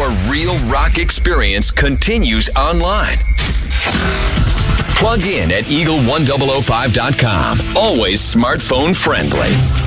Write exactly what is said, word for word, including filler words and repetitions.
The real rock experience continues online. Plug in at eagle ten oh five dot com. Always smartphone friendly.